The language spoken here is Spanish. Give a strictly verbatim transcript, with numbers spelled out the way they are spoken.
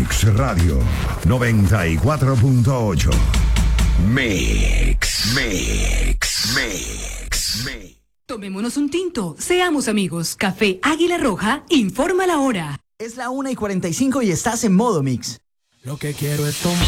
Mix Radio noventa y cuatro punto ocho. Mix, Mix, Mix, Mix. Tomémonos un tinto, seamos amigos. Café Águila Roja informa la hora. Es la una y cuarenta y cinco y estás en modo Mix. Lo que quiero es tomar.